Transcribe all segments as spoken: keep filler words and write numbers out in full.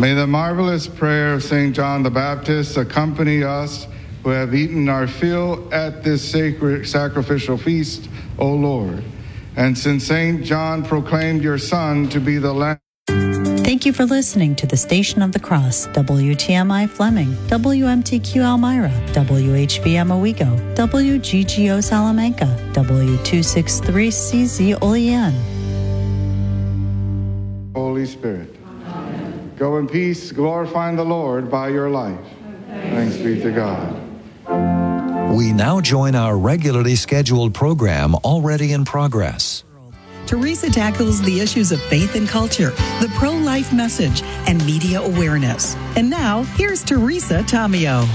May the marvelous prayer of Saint John the Baptist accompany us who have eaten our fill at this sacred sacrificial feast, O Lord. And since Saint John proclaimed your Son to be the Lamb. Thank you for listening to the Station of the Cross, W T M I Fleming, W M T Q Elmira, W H V M Owego, W G G O Salamanca, W two sixty-three C Z Olean. Holy Spirit, amen. Go in peace, glorifying the Lord by your life. Thanks, Thanks be to God. We now join our regularly scheduled program already in progress. Teresa tackles the issues of faith and culture, the pro-life message, and media awareness. And now, here's Teresa Tomeo.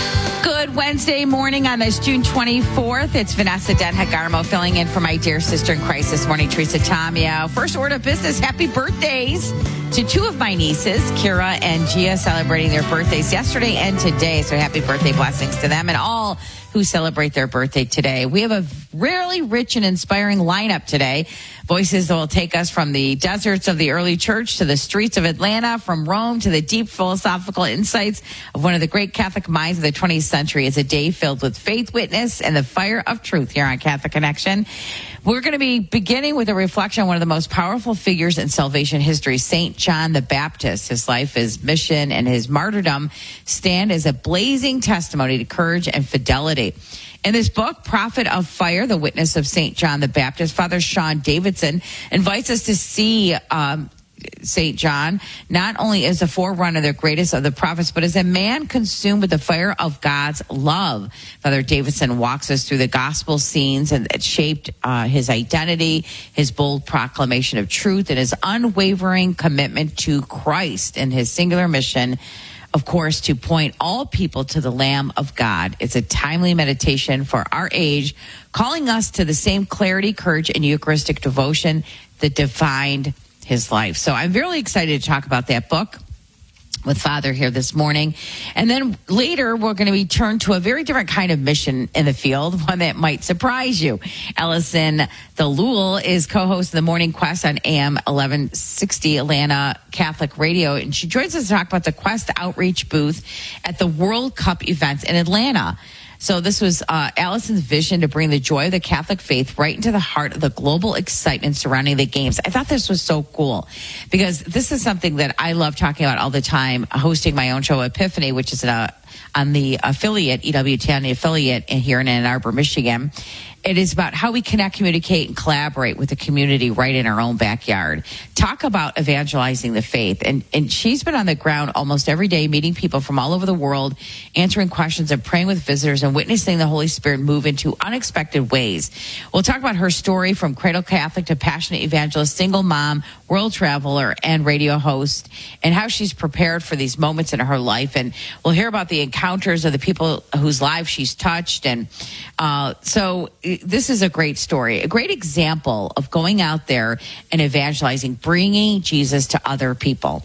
Good Wednesday morning on this June twenty-fourth. It's Vanessa Den-Hagarmo filling in for my dear sister in Christ this morning, Teresa Tomeo. First order of business, happy birthdays to two of my nieces, Kira and Gia, celebrating their birthdays yesterday and today. So happy birthday blessings to them and all who celebrate their birthday today. We have a really rich and inspiring lineup today. Voices that will take us from the deserts of the early church to the streets of Atlanta, from Rome to the deep philosophical insights of one of the great Catholic minds of the twentieth century. It's a day filled with faith, witness, and the fire of truth here on Catholic Connection. We're going to be beginning with a reflection on one of the most powerful figures in salvation history, Saint John the Baptist. His life, his mission, and his martyrdom stand as a blazing testimony to courage and fidelity. In this book, Prophet of Fire, the witness of Saint John the Baptist, Father Sean Davidson invites us to see um, Saint John not only as the forerunner, the greatest of the prophets, but as a man consumed with the fire of God's love. Father Davidson walks us through the gospel scenes and that shaped uh, his identity, his bold proclamation of truth, and his unwavering commitment to Christ and his singular mission, of course, to point all people to the Lamb of God. It's a timely meditation for our age, calling us to the same clarity, courage, and Eucharistic devotion that defined his life. So I'm really excited to talk about that book with Father here this morning. And then later, we're going to be turned to a very different kind of mission in the field, one that might surprise you. Ellison Thalul is co-host of the Morning Quest on A M eleven sixty Atlanta Catholic Radio, and she joins us to talk about the Quest outreach booth at the World Cup event in Atlanta. So this was uh, Allison's vision to bring the joy of the Catholic faith right into the heart of the global excitement surrounding the games. I thought this was so cool because this is something that I love talking about all the time, hosting my own show, Epiphany, which is a, on the affiliate, E W T N, the affiliate here in Ann Arbor, Michigan. It is about how we connect, communicate, and collaborate with the community right in our own backyard. Talk about evangelizing the faith. And, and she's been on the ground almost every day, meeting people from all over the world, answering questions and praying with visitors and witnessing the Holy Spirit move into unexpected ways. We'll talk about her story from cradle Catholic to passionate evangelist, single mom, world traveler, and radio host, and how she's prepared for these moments in her life. And we'll hear about the encounters of the people whose lives she's touched. And uh, so this is a great story, a great example of going out there and evangelizing, bringing Jesus to other people.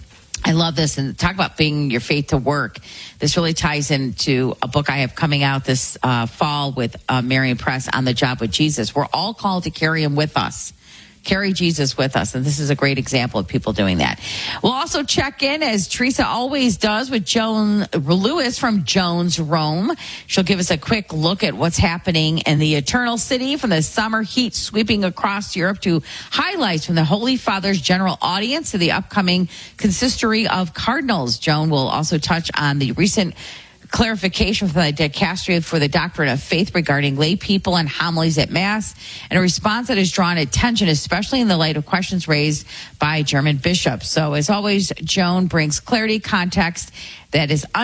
I love this. And talk about bringing your faith to work. This really ties into a book I have coming out this uh, fall with uh, Marian Press, On the Job with Jesus. We're all called to carry him with us. Carry Jesus with us, and this is a great example of people doing that. We'll also check in, as Teresa always does, with Joan Lewis from Joan's Rome. She'll give us a quick look at what's happening in the Eternal City, from the summer heat sweeping across Europe to highlights from the Holy Father's general audience to the upcoming consistory of cardinals. Joan will also touch on the recent clarification from the dicastery for the doctrine of faith regarding lay people and homilies at Mass, and a response that has drawn attention, especially in the light of questions raised by German bishops. So, as always, Joan brings clarity, context that is